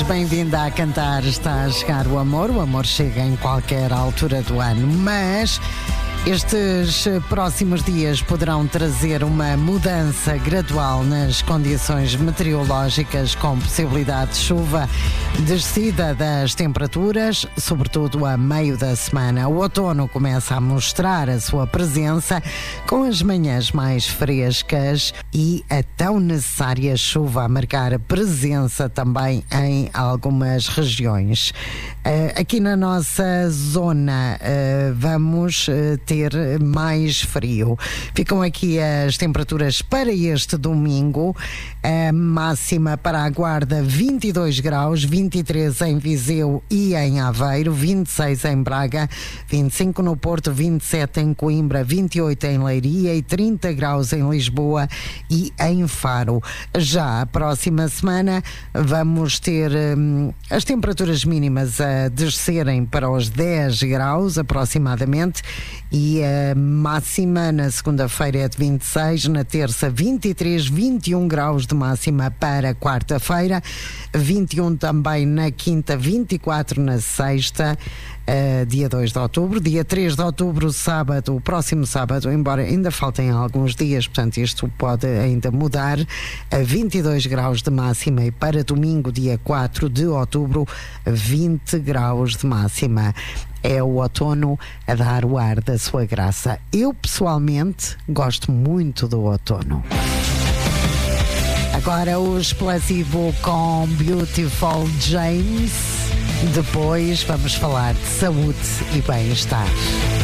bem-vinda a Cantar. Está a chegar o amor chega em qualquer altura do ano, mas estes próximos dias poderão trazer uma mudança gradual nas condições meteorológicas, com possibilidade de chuva, descida das temperaturas, sobretudo a meio da semana. O outono começa a mostrar a sua presença, com as manhãs mais frescas e a tão necessária chuva a marcar a presença também em algumas regiões. Aqui na nossa zona vamos ter mais frio. Ficam aqui as temperaturas para este domingo. A máxima para a Guarda 22 graus, 23 em Viseu e em Aveiro, 26 em Braga, 25 no Porto, 27 em Coimbra, 28 em Leiria e 30 graus em Lisboa e em Faro. Já a próxima semana vamos ter as temperaturas mínimas a descerem para os 10 graus aproximadamente, e a máxima na segunda-feira é de 26, na terça 23, 21 graus de máxima para quarta-feira, 21 também na quinta, 24 na sexta, dia 2 de outubro, dia 3 de outubro, sábado, o próximo sábado, embora ainda faltem alguns dias, portanto isto pode ainda mudar, a 22 graus de máxima, e para domingo, dia 4 de outubro, 20 graus de máxima. É o outono a dar o ar da sua graça. Eu, pessoalmente, gosto muito do outono. Agora os Placebo com Beautiful James. Depois vamos falar de saúde e bem-estar.